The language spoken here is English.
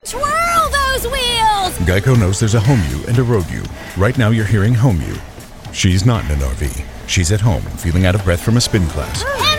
Twirl those wheels! Geico knows there's a home you and a road you. Right now you're hearing home you. She's not in an RV. She's at home, feeling out of breath from a spin class.